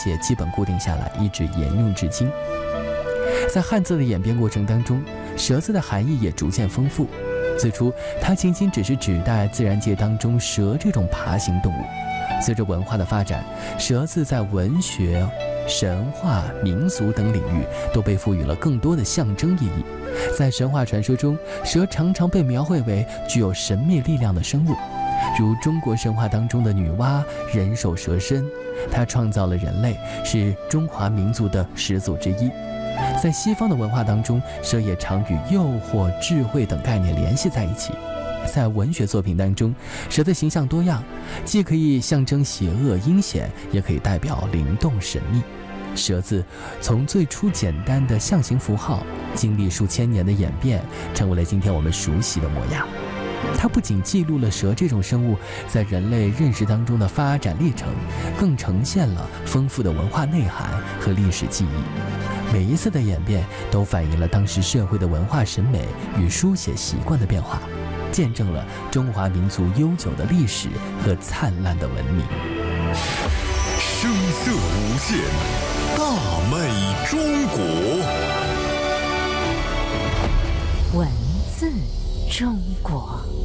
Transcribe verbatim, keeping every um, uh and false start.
写基本固定下来，一直沿用至今。在汉字的演变过程当中，蛇字的含义也逐渐丰富。最初，它仅仅只是指代自然界当中蛇这种爬行动物。随着文化的发展，蛇字在文学、神话、民俗等领域都被赋予了更多的象征意义。在神话传说中，蛇常常被描绘为具有神秘力量的生物，如中国神话当中的女娲人首蛇身，她创造了人类，是中华民族的始祖之一。在西方的文化当中，蛇也常与诱惑、智慧等概念联系在一起。在文学作品当中，蛇的形象多样，既可以象征邪恶阴险，也可以代表灵动神秘。蛇字从最初简单的象形符号，经历数千年的演变，成为了今天我们熟悉的模样。它不仅记录了蛇这种生物在人类认识当中的发展历程，更呈现了丰富的文化内涵和历史记忆。每一次的演变都反映了当时社会的文化审美与书写习惯的变化，见证了中华民族悠久的历史和灿烂的文明。 声色无限，大美中国。 文字中国。